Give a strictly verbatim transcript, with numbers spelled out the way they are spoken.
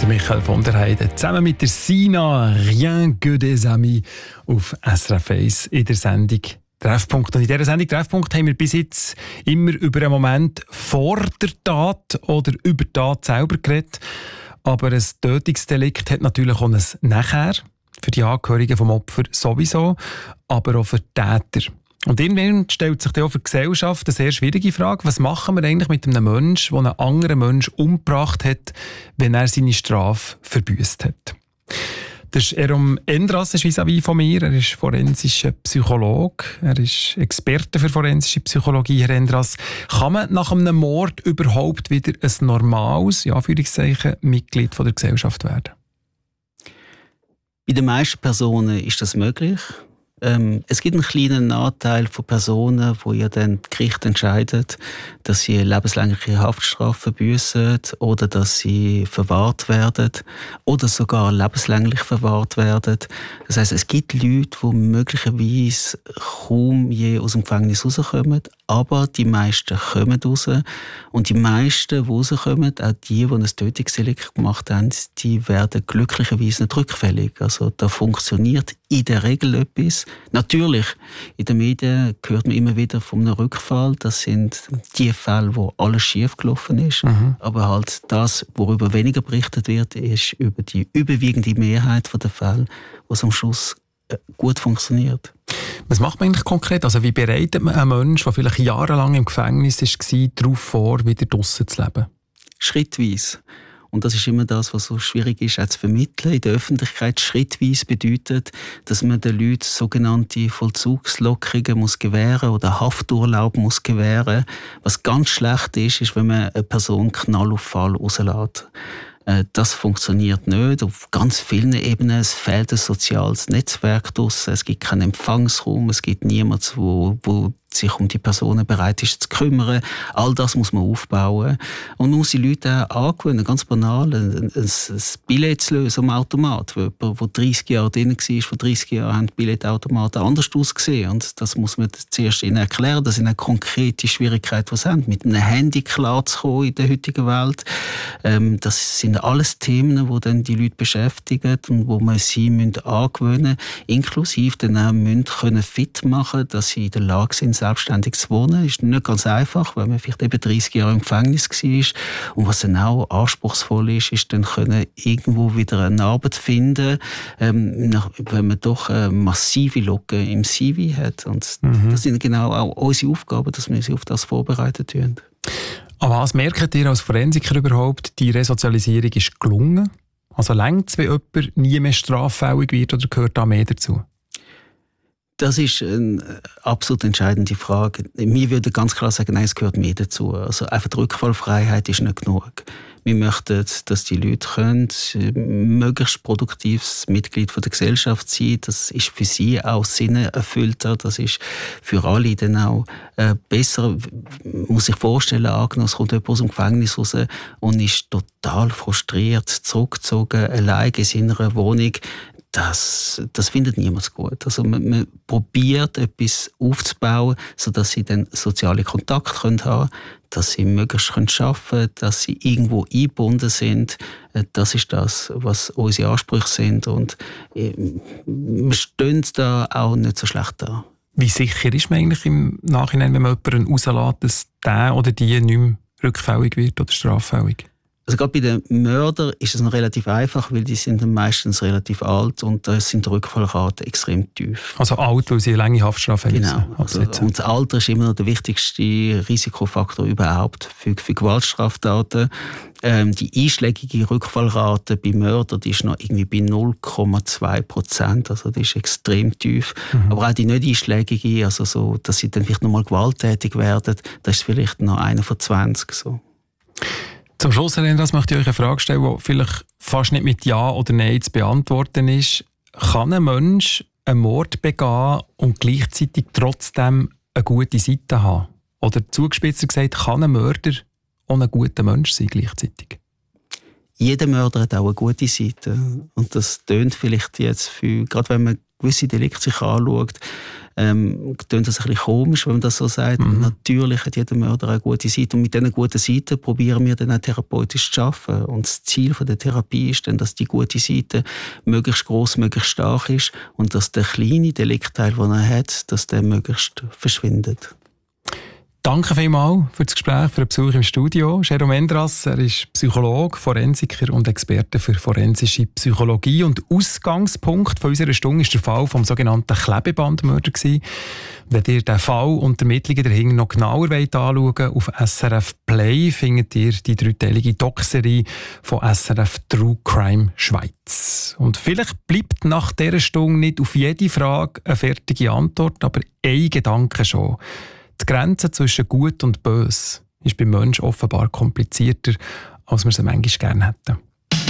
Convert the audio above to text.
der Michael von der Heide zusammen mit der Sina «Rien que des amis» auf S R F eins in der Sendung Treffpunkt. Und in dieser Sendung Treffpunkt haben wir bis jetzt immer über einen Moment vor der Tat oder über die Tat selber geredet. Aber ein Tötungsdelikt hat natürlich auch ein Nachher. Für die Angehörigen vom Opfer sowieso, aber auch für die Täter. Und irgendwann stellt sich dann auch für die Gesellschaft eine sehr schwierige Frage. Was machen wir eigentlich mit einem Menschen, der einen anderen Menschen umgebracht hat, wenn er seine Strafe verbüßt hat? Das ist Erom Endras, vis-à-vis von mir. Er ist forensischer Psychologe. Er ist Experte für forensische Psychologie, Herr Endras. Kann man nach einem Mord überhaupt wieder ein normales, ja, Anführungszeichen, Mitglied von der Gesellschaft werden? Bei den meisten Personen ist das möglich. Ähm, es gibt einen kleinen Anteil von Personen, wo ja dann das Gericht entscheidet, dass sie eine lebenslängliche Haftstrafe verbüssen oder dass sie verwahrt werden oder sogar lebenslänglich verwahrt werden. Das heisst, es gibt Leute, die möglicherweise kaum je aus dem Gefängnis rauskommen, aber die meisten kommen raus. Und die meisten, die rauskommen, auch die, die ein Tötungsdelikt gemacht haben, die werden glücklicherweise nicht rückfällig. Also da funktioniert in der Regel etwas. Natürlich, in den Medien hört man immer wieder von einem Rückfall. Das sind die Fälle, wo alles schief gelaufen ist. Mhm. Aber halt das, worüber weniger berichtet wird, ist über die überwiegende Mehrheit der Fälle, wo es am Schluss gut funktioniert. Was macht man eigentlich konkret? Also wie bereitet man einen Menschen, der vielleicht jahrelang im Gefängnis war, darauf vor, wieder draussen zu leben? Schrittweise. Und das ist immer das, was so schwierig ist, auch zu vermitteln. In der Öffentlichkeit schrittweise bedeutet, dass man den Leuten sogenannte Vollzugslockerungen muss gewähren oder Hafturlaub muss gewähren. Was ganz schlecht ist, ist, wenn man eine Person knallauffall rauslässt. Das funktioniert nicht. Auf ganz vielen Ebenen. Es fehlt ein soziales Netzwerk draussen. Es gibt keinen Empfangsraum. Es gibt niemanden, wo, wo sich um die Personen bereit ist zu kümmern. All das muss man aufbauen. Und man muss die Leute auch angewöhnen, ganz banal, ein, ein, ein Billett zu lösen am Automat. Jemand, der dreißig Jahre drin war, vor dreißig Jahren haben die Billetautomaten anders ausgesehen. Und das muss man zuerst ihnen erklären. Das sind auch konkrete Schwierigkeiten, die sie haben. Mit einem Handy klarzukommen in der heutigen Welt. Ähm, das sind alles Themen, die dann die Leute beschäftigen und wo man sie angewöhnen müssen. Inklusive dann auch müssen können fit machen, dass sie in der Lage sind, selbstständig zu wohnen. Ist nicht ganz einfach, weil man vielleicht eben dreißig Jahre im Gefängnis war. Und was dann auch anspruchsvoll ist, ist dann können irgendwo wieder eine Arbeit finden, ähm, nach, wenn man doch eine massive Lücke im C V hat. Und mhm. das sind genau auch unsere Aufgaben, dass wir sie auf das vorbereitet tun. Aber was merkt ihr als Forensiker überhaupt, die Resozialisierung ist gelungen? Also reicht es, wenn jemand nie mehr straffällig wird oder gehört da mehr dazu? Das ist eine absolut entscheidende Frage. Wir würden ganz klar sagen, nein, es gehört mehr dazu. Also einfach die Rückfallfreiheit ist nicht genug. Wir möchten, dass die Leute können, möglichst produktives Mitglied der Gesellschaft sein. Das ist für sie auch sinnerfüllter. Das ist für alle dann auch äh, besser. Man muss sich vorstellen, angenommen, es kommt jemand aus dem Gefängnis raus und ist total frustriert, zurückgezogen, allein in seiner Wohnung. Das, das findet niemand gut. Also man, man probiert, etwas aufzubauen, sodass sie dann soziale Kontakte haben können, dass sie möglichst arbeiten können, dass sie irgendwo eingebunden sind. Das ist das, was unsere Ansprüche sind. Und wir stehen da auch nicht so schlecht da. Wie sicher ist man eigentlich im Nachhinein, wenn man jemanden rauslässt, dass der oder die nicht mehr rückfällig wird oder straffällig? Also gerade bei den Mördern ist es noch relativ einfach, weil die sind dann meistens relativ alt und da sind die Rückfallraten extrem tief. Also alt, weil sie eine lange Haftstrafe haben. Genau. Also, und das Alter ist immer noch der wichtigste Risikofaktor überhaupt für, für Gewaltstraftaten. Ähm, die einschlägige Rückfallrate bei Mördern, die ist noch irgendwie bei null Komma zwei Prozent. Also die ist extrem tief. Mhm. Aber auch die nicht einschlägige, also so, dass sie dann vielleicht nochmal gewalttätig werden, das ist vielleicht noch einer von zwanzig. So. Zum Schluss, Herr Endras, möchte ich euch eine Frage stellen, die vielleicht fast nicht mit Ja oder Nein zu beantworten ist. Kann ein Mensch einen Mord begehen und gleichzeitig trotzdem eine gute Seite haben? Oder zugespitzt gesagt, kann ein Mörder auch ein guter Mensch sein gleichzeitig? Jeder Mörder hat auch eine gute Seite. Und das tönt vielleicht jetzt für, gerade wenn man gewisse Delikte sich anschaut, ähm, klingt das ein bisschen komisch, wenn man das so sagt. Mhm. Natürlich hat jeder Mörder eine gute Seite und mit diesen guten Seiten probieren wir dann auch therapeutisch zu arbeiten. Und das Ziel von der Therapie ist dann, dass die gute Seite möglichst gross, möglichst stark ist und dass der kleine Deliktteil, den er hat, dass der möglichst verschwindet. Danke vielmals für das Gespräch, für den Besuch im Studio. Jérôme Endras, er ist Psychologe, Forensiker und Experte für forensische Psychologie. Und Ausgangspunkt von unserer Stunde war der Fall vom sogenannten Klebebandmörder. Wenn ihr den Fall und die Ermittlungen dahinter noch genauer anschauen wollt, auf S R F Play findet ihr die dreiteilige Doc-Serie von S R F True Crime Schweiz. Und vielleicht bleibt nach dieser Stunde nicht auf jede Frage eine fertige Antwort, aber ein Gedanke schon. Die Grenze zwischen Gut und Böse ist beim Menschen offenbar komplizierter, als wir sie manchmal gerne hätten.